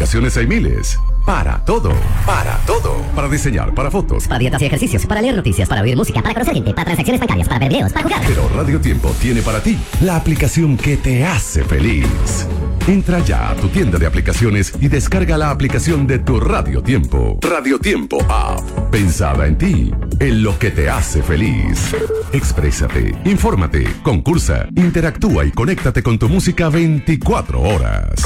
Aplicaciones hay miles. Para todo, para todo. Para diseñar, para fotos, para dietas y ejercicios, para leer noticias, para oír música, para conocer gente, para transacciones bancarias, para ver videos, para jugar. Pero Radio Tiempo tiene para ti la aplicación que te hace feliz. Entra ya a tu tienda de aplicaciones y descarga la aplicación de tu Radio Tiempo. Radio Tiempo App. Pensada en ti, en lo que te hace feliz. Exprésate, infórmate, concursa, interactúa y conéctate con tu música 24 horas.